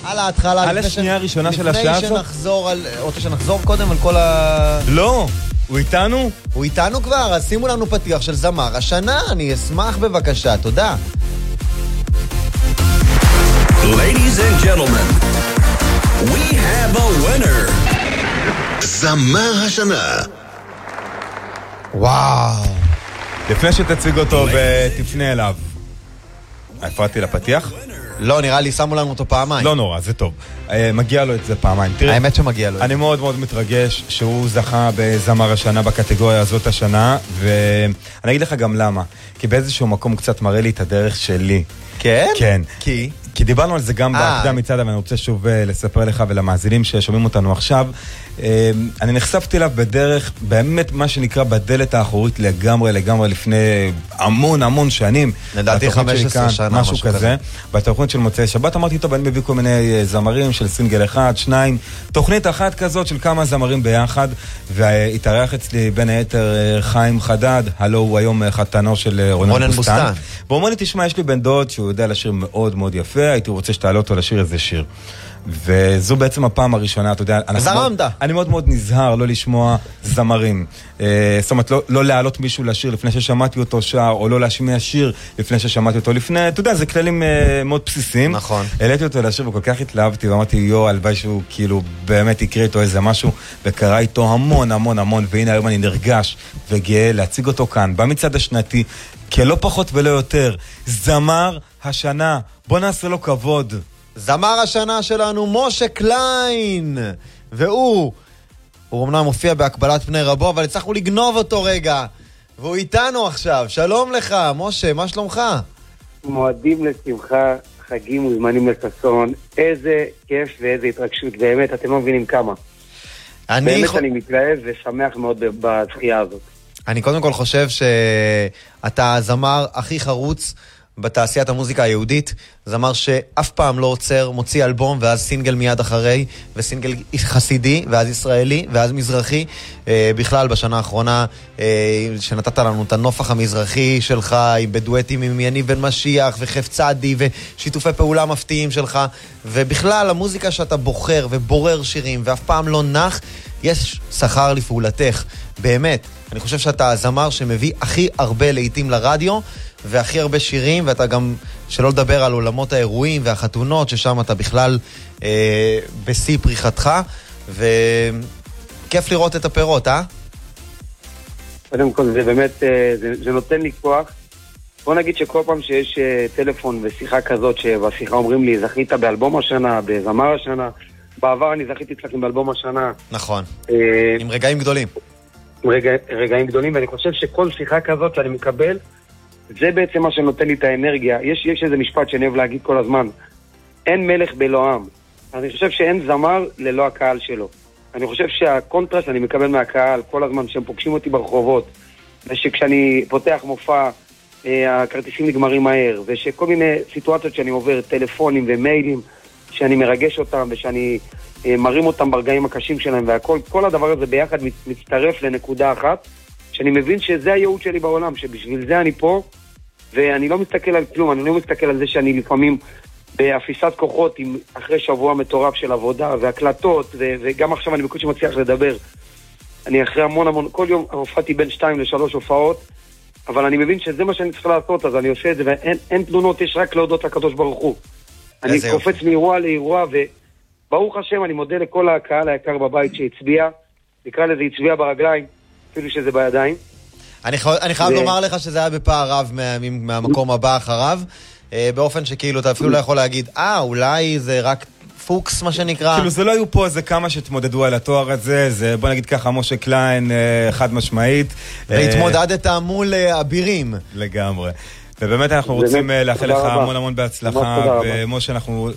על ההתחלה. על השנייה הראשונה של השעה הזאת? לפני שנחזור רוצה שנחזור קודם על כל ה... לא, הוא איתנו? הוא איתנו כבר, אז שימו לנו פתיח של זמר השנה, אני אשמח בבקשה, תודה. Ladies and gentlemen, we have a winner. זמר השנה. וואו. לפני שתציג אותו ותפנה אליו. הפרעתי לפתיח? לא, נראה לי שמו לנו אותו פעמיים. לא נורא, זה טוב. מגיע לו את זה פעמיים. תראה, האמת שמגיע לו. אני מאוד מאוד מתרגש שהוא זכה בזמר השנה בקטגוריה הזאת השנה, ואני אגיד לך גם למה. כי באיזשהו מקום קצת מראה לי את הדרך שלי. כן? כן. כי דיברנו על זה גם בהקדם מצד, אבל אני רוצה שוב לספר לך ולמאזינים ששומעים אותנו עכשיו. אני נחשפתי אליו בדרך, באמת מה שנקרא בדלת האחורית לגמרי לפני המון שנים. לדעתי 15 שנה, משהו כזה. בתוכנית של מוצאי שבת אמרתי, טוב, אני מביא כל מיני זמרים של סינגל אחד, שניים, תוכנית אחת כזאת של כמה זמרים ביחד, והתארח אצלי בין היתר חיים חדד, הלו הוא היום חתנו של רונן בוסטן. והוא אומר לי, תשמע, יש לי בן דוד שהוא יודע לשיר מאוד מאוד יפה, הייתי רוצה שתעלה אותו לשיר איזה שיר. וזו בעצם הפעם הראשונה, אתה יודע, אני מאוד מאוד נזהר לא לשמוע זמרים. זאת אומרת, לא להעלות מישהו לשיר לפני ששמעתי אותו שר, או לא להשמיע שיר לפני ששמעתי אותו לפני, אתה יודע, זה כללים מאוד בסיסיים. נכון. העליתי אותו לשיר וכל כך התלהבתי, ואמרתי, הלוואי שהוא כאילו באמת יקריא איתו איזה משהו, וקרא איתו המון, והנה היום אני נרגש וגאה להציג אותו כאן, במצעד השנתי, כלא פחות ולא יותר, זמר השנה. בוא נעשה לו כבוד. זמר השנה שלנו, משה קליין, והוא אמנם מופיע בהקבלת פני רבו, אבל הצלחנו לגנוב אותו רגע, והוא איתנו עכשיו. שלום לך, משה, מה שלומך? מועדים לשמחה, חגים וזמנים לששון, איזה כיף ואיזה התרגשות, באמת, אתם לא מבינים כמה. באמת אני מתלהב ושמח מאוד בזכייה הזאת. אני קודם כל חושב שאתה הזמר הכי חרוץ בתעשיית המוזיקה היהודית, זמר שאף פעם לא עוצר, מוציא אלבום ואז סינגל מיד אחרי, וסינגל חסידי ואז ישראלי ואז מזרחי. בכלל בשנה האחרונה שנתת לנו את הנופח המזרחי שלך בדואטים עם יניב בן משיח וחף צדי ושיתופי פעולה מפתיעים שלך, ובכלל המוזיקה שאתה בוחר ובורר שירים ואף פעם לא נח, יש שכר לפעולתך. באמת, אני חושב שאתה הזמר שמביא הכי הרבה לעיתים לרדיו והכי הרבה שירים, ואתה גם, שלא לדבר על עולמות האירועים והחתונות, ששם אתה בכלל בשיא פריחתך, וכיף לראות את הפירות, קודם כל, זה באמת, זה נותן לי כוח. בוא נגיד שכל פעם שיש טלפון ושיחה כזאת, שבשיחה אומרים לי, זכית באלבום השנה, בזמר השנה, בעבר אני זכיתי אצלכם באלבום השנה. נכון, עם רגעים גדולים. רגעים גדולים, ואני חושב שכל שיחה כזאת שאני מקבל, זה בעצם מה שנותן לי את האנרגיה. יש איזה משפט שאני אוהב להגיד כל הזמן, אין מלך בלא עם. אני חושב שאין זמר ללא הקהל שלו. אני חושב שהקונטרסט אני מקבל מהקהל כל הזמן שהם פוגשים אותי ברחובות, ושכשאני פותח מופע הכרטיסים נגמרים מהר, ושכל מיני סיטואציות שאני עובר, טלפונים ומיילים, שאני מרגש אותם ושאני מרים אותם ברגעים הקשים שלהם, והכל, כל הדבר הזה ביחד מצטרף לנקודה אחת, שאני מבין שזה הייעוד שלי בעולם, שבשביל זה אני פה, ואני לא מסתכל על כלום, אני לא מסתכל על זה שאני לפעמים באפיסת כוחות, אחרי שבוע מטורף של עבודה והקלטות, וגם עכשיו אני בקושי מצליח לדבר. אני אחרי המון, כל יום הופעתי בין 2 ל-3 הופעות, אבל אני מבין שזה מה שאני צריך לעשות, אז אני עושה את זה, ואין תלונות, יש רק להודות לקדוש ברוך הוא. אני קופץ מאירוע לאירוע, וברוך השם, אני מודה לכל הקהל היקר בבית שהצביע, נקרא לזה הצביע ברגליים, אפילו שזה בידיים. אני חייב לומר לך שזה היה בפער רב מהמקום הבא אחריו, באופן שכאילו אתה אפילו לא יכול להגיד, אולי זה רק פוקס מה שנקרא. כאילו זה לא היו פה איזה כמה שתמודדו על התואר הזה, זה בוא נגיד ככה משה קליין חד משמעית. והתמודדת מול אבירים. לגמרי. ובאמת אנחנו רוצים לאחל לך המון בהצלחה, ומשה אנחנו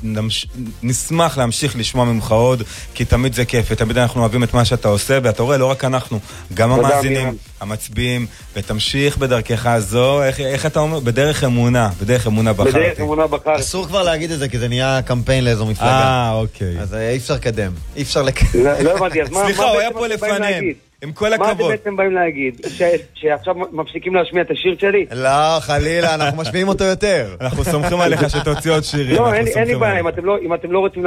נשמח להמשיך לשמוע ממך עוד, כי תמיד זה כיף, ותמיד אנחנו אוהבים את מה שאתה עושה, ואתה רואה לא רק אנחנו, גם המאזינים, המצביעים, ותמשיך בדרכך הזו, איך אתה אומר? בדרך אמונה בחרתי. בדרך אמונה בחרתי. אסור כבר להגיד את זה, כי זה נהיה קמפיין לאיזו מפלגה. אוקיי. אז אי אפשר לקדם, אי אפשר לקדם. לא הבנתי, אז מה סליחה, הוא היה פה לפניהם. עם כל הכבוד. מה אתם בעצם באים להגיד? שעכשיו מפסיקים להשמיע את השיר שלי? לא, חלילה, אנחנו משמיעים אותו יותר. אנחנו סומכים עליך שתוציא עוד שירים. לא, אין לי בעיה, אם אתם לא רוצים